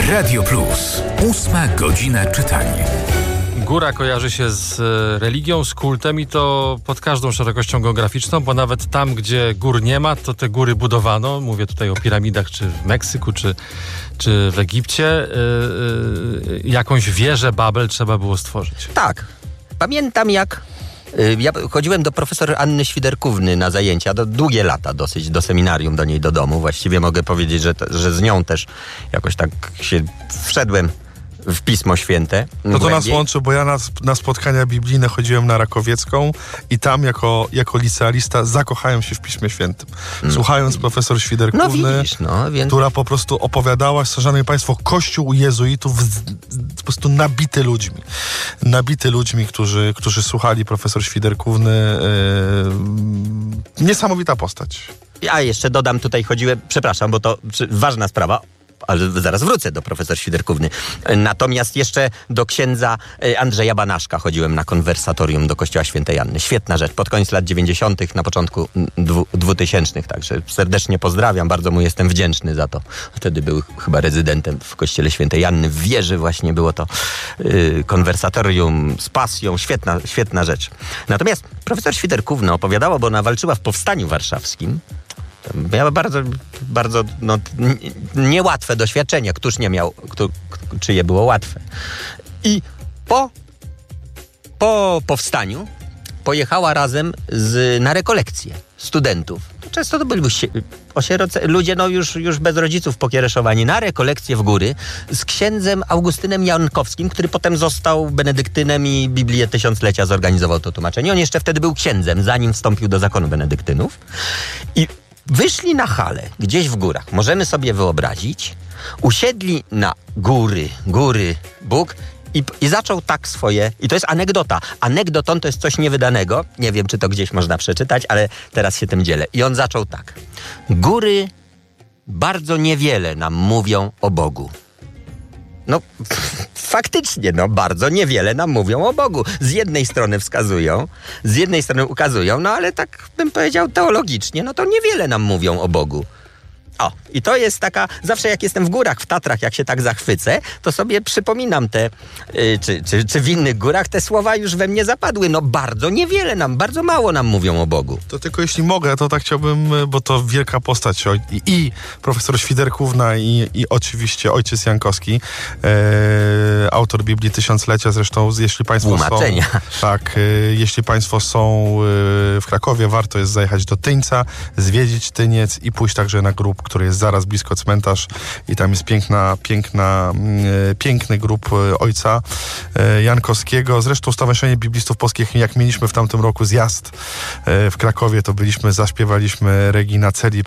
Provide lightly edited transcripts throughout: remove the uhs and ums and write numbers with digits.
Radio Plus. 8 godzina czytania. Góra kojarzy się z religią, z kultem i to pod każdą szerokością geograficzną, bo nawet tam, gdzie gór nie ma, to te góry budowano. Mówię tutaj o piramidach, czy w Meksyku, czy w Egipcie. Jakąś wieżę Babel trzeba było stworzyć. Tak. Pamiętam jak ja chodziłem do profesor Anny Świderkówny na zajęcia, długie lata dosyć, do seminarium do niej do domu. Właściwie mogę powiedzieć, że z nią też jakoś tak się wszedłem w Pismo Święte. No to nas łączy, bo ja na spotkania biblijne chodziłem na Rakowiecką i tam jako licealista zakochałem się w Piśmie Świętym. Słuchając profesor Świderkówny, która po prostu opowiadała, szanowni państwo, kościół jezuitów po prostu nabity ludźmi, którzy słuchali profesor Świderkówny. Niesamowita postać. Ja jeszcze dodam, tutaj chodziłem, przepraszam, bo to ważna sprawa, ale zaraz wrócę do profesor Świderkówny. Natomiast jeszcze do księdza Andrzeja Banaszka chodziłem na konwersatorium do Kościoła Świętej Anny. Świetna rzecz. Pod koniec lat 90., na początku 2000. Także serdecznie pozdrawiam. Bardzo mu jestem wdzięczny za to. Wtedy był chyba rezydentem w Kościele Świętej Anny. W wieży właśnie było to konwersatorium z pasją. Świetna rzecz. Natomiast profesor Świderkówna opowiadała, bo ona walczyła w Powstaniu Warszawskim. Miała bardzo niełatwe doświadczenia. Któż nie miał, czyje było łatwe. I po powstaniu pojechała razem na rekolekcje studentów. Często to byli ludzie już bez rodziców pokiereszowani, na rekolekcje w góry z księdzem Augustynem Jankowskim, który potem został benedyktynem i Biblię Tysiąclecia zorganizował to tłumaczenie. On jeszcze wtedy był księdzem, zanim wstąpił do zakonu benedyktynów. I wyszli na halę, gdzieś w górach, możemy sobie wyobrazić, usiedli na góry Bóg i zaczął tak swoje, i to jest anegdota. Anegdotą to jest coś niewydanego, nie wiem, czy to gdzieś można przeczytać, ale teraz się tym dzielę. I on zaczął tak. Góry bardzo niewiele nam mówią o Bogu. No, faktycznie, bardzo niewiele nam mówią o Bogu. Z jednej strony wskazują, z jednej strony ukazują, ale tak bym powiedział teologicznie, to niewiele nam mówią o Bogu. O, i to jest taka, zawsze jak jestem w górach, w Tatrach, jak się tak zachwycę, to sobie przypominam czy w innych górach te słowa już we mnie zapadły. Bardzo niewiele bardzo mało nam mówią o Bogu. To tylko jeśli mogę, to tak chciałbym, bo to wielka postać i profesor Świderkówna i oczywiście ojciec Jankowski, autor Biblii Tysiąclecia, zresztą jeśli państwo tłumaczenia. Jeśli państwo są w Krakowie, warto jest zajechać do Tyńca, zwiedzić Tyniec i pójść także na grób, który jest zaraz blisko cmentarz i tam jest piękny grób ojca Jankowskiego. Zresztą Stowarzyszenie Biblistów Polskich, jak mieliśmy w tamtym roku zjazd w Krakowie, to zaśpiewaliśmy Regina Celi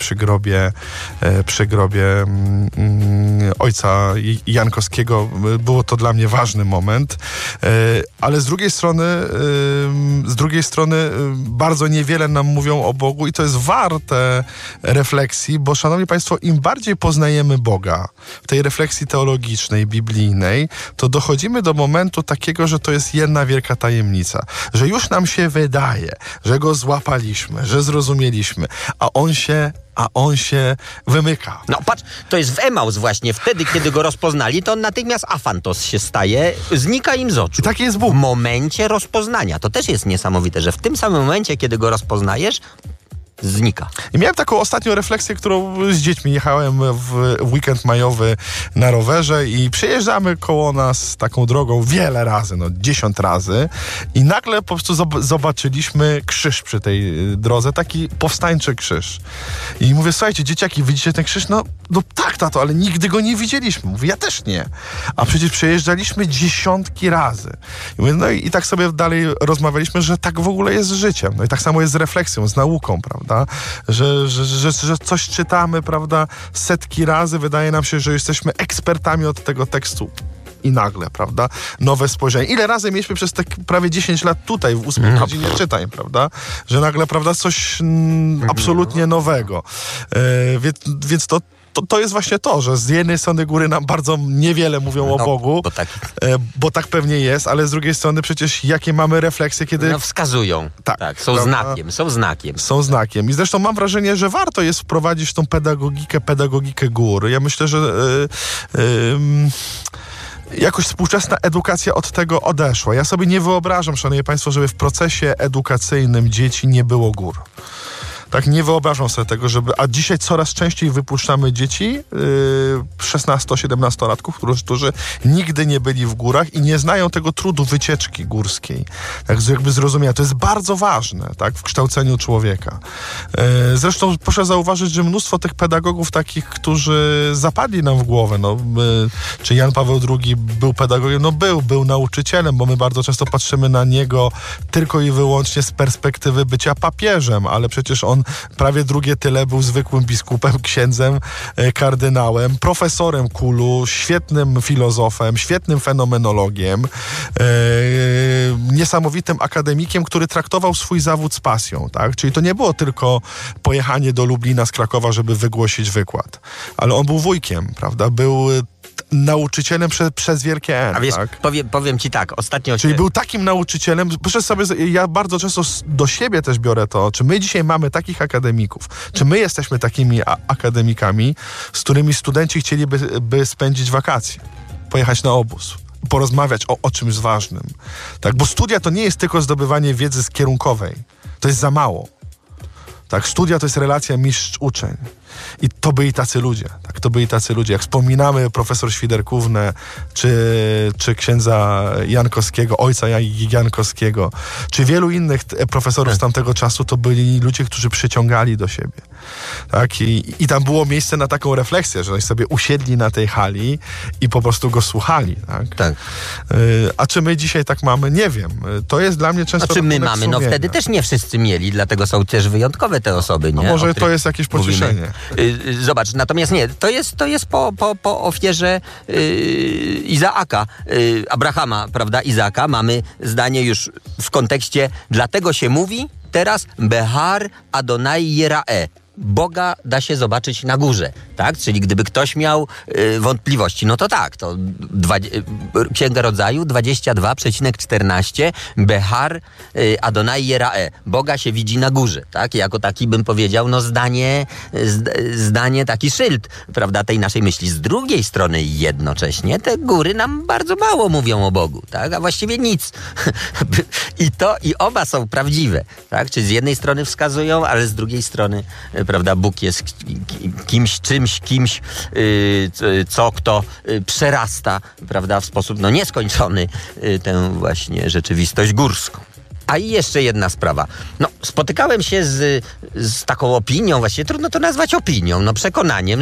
przy grobie ojca Jankowskiego. Było to dla mnie ważny moment, ale z drugiej strony bardzo niewiele nam mówią o Bogu i to jest warte refleksji, bo szanowni państwo, im bardziej poznajemy Boga w tej refleksji teologicznej, biblijnej, to dochodzimy do momentu takiego, że to jest jedna wielka tajemnica. Że już nam się wydaje, że Go złapaliśmy, że zrozumieliśmy, a On się wymyka. Patrz, to jest w Emaus właśnie. Wtedy, kiedy Go rozpoznali, to on natychmiast afantos się staje, znika im z oczu. I taki jest Bóg. W momencie rozpoznania. To też jest niesamowite, że w tym samym momencie, kiedy Go rozpoznajesz, znika. I miałem taką ostatnią refleksję, którą z dziećmi jechałem w weekend majowy na rowerze i przejeżdżamy koło nas taką drogą wiele razy, 10 razy i nagle po prostu zobaczyliśmy krzyż przy tej drodze, taki powstańczy krzyż. I mówię, słuchajcie, dzieciaki, widzicie ten krzyż? No tak, tato, ale nigdy go nie widzieliśmy. Mówię, ja też nie. A przecież przejeżdżaliśmy dziesiątki razy. I mówię, i tak sobie dalej rozmawialiśmy, że tak w ogóle jest z życiem. I tak samo jest z refleksją, z nauką, prawda? Że coś czytamy, prawda, setki razy, wydaje nam się, że jesteśmy ekspertami od tego tekstu. I nagle, prawda, nowe spojrzenie. Ile razy mieliśmy przez te prawie 10 lat tutaj w 8 godzinie czytań, prawda, że nagle, prawda, coś absolutnie nowego. Więc to jest właśnie to, że z jednej strony góry nam bardzo niewiele mówią o Bogu, bo tak pewnie jest, ale z drugiej strony przecież jakie mamy refleksje, kiedy... No wskazują. Tak, są znakiem. Są znakiem. I zresztą mam wrażenie, że warto jest wprowadzić tą pedagogikę gór. Ja myślę, że jakoś współczesna edukacja od tego odeszła. Ja sobie nie wyobrażam, szanowni państwo, żeby w procesie edukacyjnym dzieci nie było gór. Tak, nie wyobrażam sobie tego, a dzisiaj coraz częściej wypuszczamy dzieci 16-17-latków, którzy nigdy nie byli w górach i nie znają tego trudu wycieczki górskiej. Tak, jakby zrozumienia. To jest bardzo ważne, tak, w kształceniu człowieka. Zresztą proszę zauważyć, że mnóstwo tych pedagogów takich, którzy zapadli nam w głowę, czy Jan Paweł II był pedagogiem? Był nauczycielem, bo my bardzo często patrzymy na niego tylko i wyłącznie z perspektywy bycia papieżem, ale przecież on prawie drugie tyle był zwykłym biskupem, księdzem, kardynałem, profesorem KUL-u, świetnym filozofem, świetnym fenomenologiem, niesamowitym akademikiem, który traktował swój zawód z pasją, tak? Czyli to nie było tylko pojechanie do Lublina z Krakowa, żeby wygłosić wykład, ale on był wujkiem, prawda? Był nauczycielem przez wielkie N. A wiesz, tak? powiem ci tak, ostatnio... Czyli był takim nauczycielem, proszę sobie, ja bardzo często do siebie też biorę to, czy my dzisiaj mamy takich akademików, czy my jesteśmy takimi akademikami, z którymi studenci chcieliby spędzić wakacje, pojechać na obóz, porozmawiać o czymś ważnym. Tak? Bo studia to nie jest tylko zdobywanie wiedzy kierunkowej. To jest za mało. Tak? Studia to jest relacja mistrz-uczeń. I to byli tacy ludzie. Tak? To byli tacy ludzie. Jak wspominamy profesor Świderkównę, czy księdza Jankowskiego, ojca Jankowskiego, czy wielu innych profesorów z tamtego czasu, to byli ludzie, którzy przyciągali do siebie. Tak? I tam było miejsce na taką refleksję, że oni sobie usiedli na tej hali i po prostu go słuchali. Tak? Tak. A czy my dzisiaj tak mamy? Nie wiem. To jest dla mnie często... A czy my mamy? No wtedy też nie wszyscy mieli, dlatego są też wyjątkowe te osoby, nie? A może to jest jakieś pocieszenie. Zobacz, natomiast nie, to jest po ofierze Izaaka, Abrahama, prawda, Izaaka. Mamy zdanie już w kontekście, dlatego się mówi teraz Behar Adonai Yerae. Boga da się zobaczyć na górze, tak? Czyli gdyby ktoś miał wątpliwości, no to tak, to Księga Rodzaju 22,14 Behar Adonai Yerae. Boga się widzi na górze, tak? Jako taki bym powiedział, no zdanie taki szyld, prawda, tej naszej myśli. Z drugiej strony jednocześnie te góry nam bardzo mało mówią o Bogu, tak? A właściwie nic. I oba są prawdziwe, tak? Czyli z jednej strony wskazują, ale z drugiej strony, prawda, Bóg jest kimś, kto przerasta, prawda, w sposób nieskończony tę właśnie rzeczywistość górską. A i jeszcze jedna sprawa. Spotykałem się z taką opinią, właściwie trudno to nazwać opinią, przekonaniem,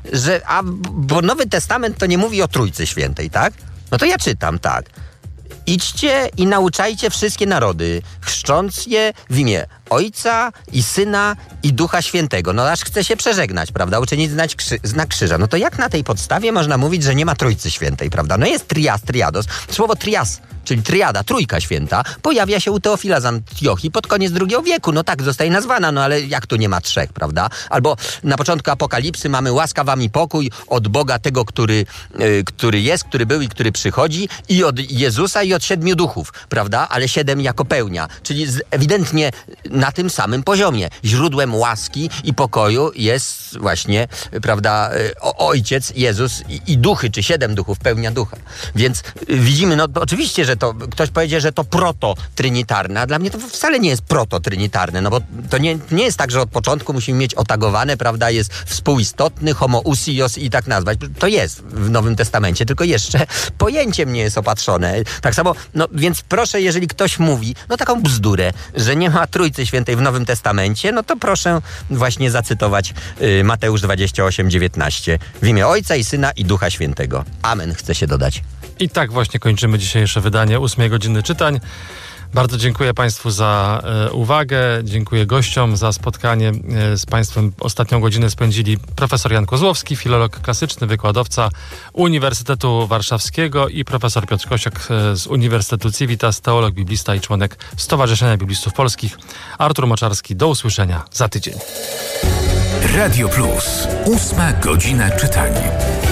bo Nowy Testament to nie mówi o Trójcy Świętej, tak? No to ja czytam, tak. Idźcie i nauczajcie wszystkie narody, chrzcząc je w imię Ojca i Syna i Ducha Świętego. No aż chce się przeżegnać, prawda? Uczynić znak krzyża. No to jak na tej podstawie można mówić, że nie ma Trójcy Świętej, prawda? No jest triados. Słowo trias, czyli triada, Trójka Święta, pojawia się u Teofila z Antiochii pod koniec II wieku. No tak zostaje nazwana, no ale jak tu nie ma trzech, prawda? Albo na początku Apokalipsy mamy łaska wam i pokój od Boga tego, który jest, który był i który przychodzi, i od Jezusa i od 7 duchów, prawda? Ale 7 jako pełnia, czyli ewidentnie na tym samym poziomie. Źródłem łaski i pokoju jest właśnie, prawda, Ojciec, Jezus i duchy, czy 7 duchów, pełnia ducha. Więc widzimy, no oczywiście, że to ktoś powiedzie, że to proto-trynitarne, a dla mnie to wcale nie jest proto-trynitarne, no bo to nie jest tak, że od początku musimy mieć otagowane, prawda, jest współistotny, homoousios i tak nazwać. To jest w Nowym Testamencie, tylko jeszcze pojęciem nie jest opatrzone. Tak samo, no więc proszę, jeżeli ktoś mówi, no taką bzdurę, że nie ma Trójcy Świętej w Nowym Testamencie, no to proszę właśnie zacytować Mateusz 28:19. W imię Ojca i Syna i Ducha Świętego. Amen, chce się dodać. I tak właśnie kończymy dzisiejsze wydanie 8 godziny czytań. Bardzo dziękuję Państwu za uwagę, dziękuję gościom za spotkanie z Państwem. Ostatnią godzinę spędzili profesor Jan Kozłowski, filolog klasyczny, wykładowca Uniwersytetu Warszawskiego, i profesor Piotr Kosiak z Uniwersytetu Civitas, teolog, biblista i członek Stowarzyszenia Biblistów Polskich. Artur Moczarski, do usłyszenia za tydzień. Radio Plus. 8 godzina czytania.